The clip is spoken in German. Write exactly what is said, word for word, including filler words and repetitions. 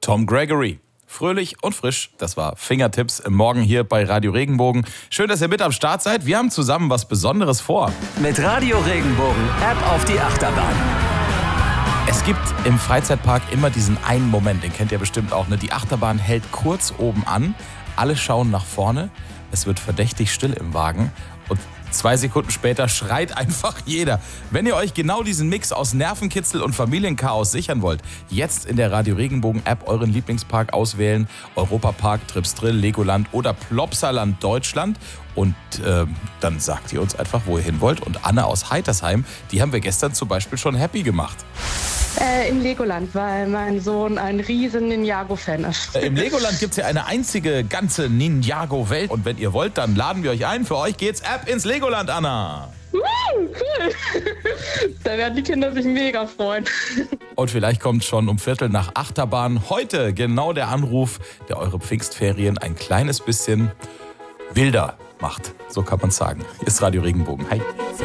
Tom Gregory. Fröhlich und frisch, das war Fingertips im Morgen hier bei Radio Regenbogen. Schön, dass ihr mit am Start seid. Wir haben zusammen was Besonderes vor. Mit Radio Regenbogen, App auf die Achterbahn. Es gibt im Freizeitpark immer diesen einen Moment, den kennt ihr bestimmt auch, ne? Die Achterbahn hält kurz oben an, alle schauen nach vorne, es wird verdächtig still im Wagen und zwei Sekunden später schreit einfach jeder. Wenn ihr euch genau diesen Mix aus Nervenkitzel und Familienchaos sichern wollt, jetzt in der Radio Regenbogen App euren Lieblingspark auswählen. Europapark, Trips Drill, Legoland oder Plopsaland Deutschland. Und äh, dann sagt ihr uns einfach, wo ihr hin wollt. Und Anne aus Heitersheim, die haben wir gestern zum Beispiel schon happy gemacht. Äh, in Legoland, weil mein Sohn ein riesen Ninjago-Fan ist. Äh, Im Legoland gibt es ja eine einzige ganze Ninjago-Welt. Und wenn ihr wollt, dann laden wir euch ein. Für euch geht's ab ins Legoland, Anna. Uh, cool. Da werden die Kinder sich mega freuen. Und vielleicht kommt schon um Viertel nach Achterbahn heute genau der Anruf, der eure Pfingstferien ein kleines bisschen wilder macht. So kann man sagen. Hier ist Radio Regenbogen. Hi.